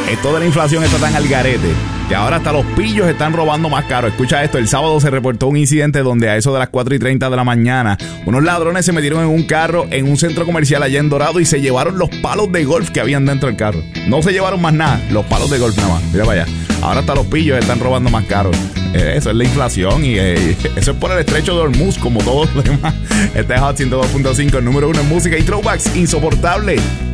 Esto de la inflación está tan al garete que ahora hasta los pillos están robando más caro. Escucha esto, el sábado se reportó un incidente donde a eso de las 4:30 de la mañana unos ladrones se metieron en un carro en un centro comercial allá en Dorado y se llevaron los palos de golf que habían dentro del carro. No se llevaron más nada, los palos de golf nada más. Mira para allá. Ahora hasta los pillos están robando más caro. Eso es la inflación y eso es por el estrecho de Hormuz, como todos los demás. Este es Hot 102.5, el número 1 en música y throwbacks insoportable.